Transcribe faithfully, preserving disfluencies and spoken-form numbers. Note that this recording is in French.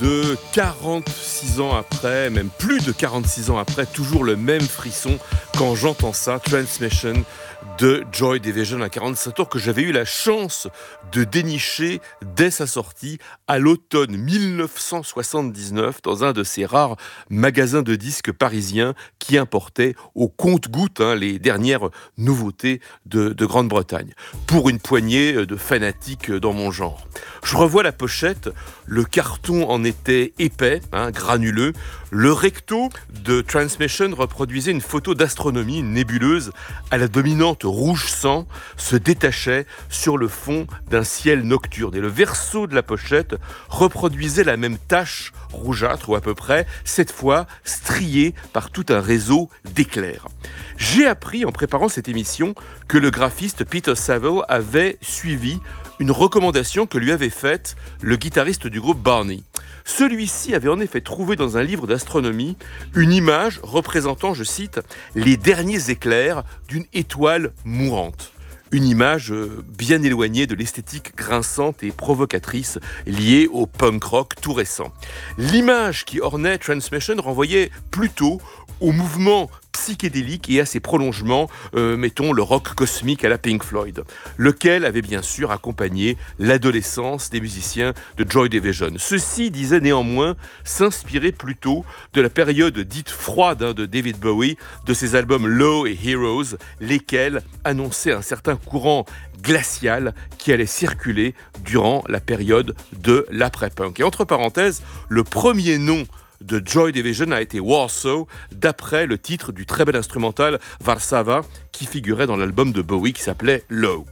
de quarante-six ans après, même plus de quarante-six ans après, toujours le même frisson quand j'entends ça, Transmission de Joy Division à quarante-sept tours que j'avais eu la chance de dénicher dès sa sortie à l'automne dix-neuf cent soixante-dix-neuf dans un de ces rares magasins de disques parisiens qui importaient au compte-gouttes hein, les dernières nouveautés de, de Grande-Bretagne. Pour une poignée de fanatiques dans mon genre. Je revois la pochette, le carton en était épais, hein, granuleux. Le recto de Transmission reproduisait une photo d'astronomie, une nébuleuse à la dominante rouge sang se détachait sur le fond d'un ciel nocturne. Et le verso de la pochette reproduisait la même tache rougeâtre, ou à peu près, cette fois striée par tout un réseau d'éclairs. J'ai appris en préparant cette émission que le graphiste Peter Saville avait suivi une recommandation que lui avait faite le guitariste du groupe Barney. Celui-ci avait en effet trouvé dans un livre d'astronomie une image représentant, je cite, « les derniers éclairs d'une étoile mourante ». Une image bien éloignée de l'esthétique grinçante et provocatrice liée au punk rock tout récent. L'image qui ornait Transmission renvoyait plutôt au mouvement psychédélique et à ses prolongements, euh, mettons le rock cosmique à la Pink Floyd, lequel avait bien sûr accompagné l'adolescence des musiciens de Joy Division. Ceux-ci disaient néanmoins s'inspirer plutôt de la période dite froide hein, de David Bowie, de ses albums Low et Heroes, lesquels annonçaient un certain courant glacial qui allait circuler durant la période de l'après-punk. Et entre parenthèses, le premier nom de Joy Division a été Warsaw, d'après le titre du très bel instrumental Warszawa qui figurait dans l'album de Bowie qui s'appelait Low.